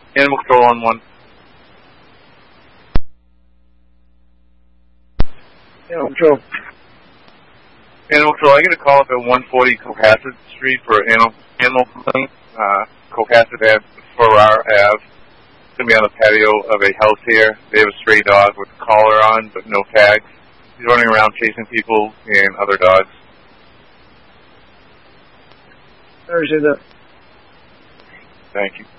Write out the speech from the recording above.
Animal control on 1. Animal control. Animal control, I get a call up at 140 Cohasset Street for animal complaint. Cohasset Ave, Farrar Ave. It's going to be on the patio of a house here. They have a stray dog with a collar on, but no tags. He's running around chasing people and other dogs. I understand that. Thank you.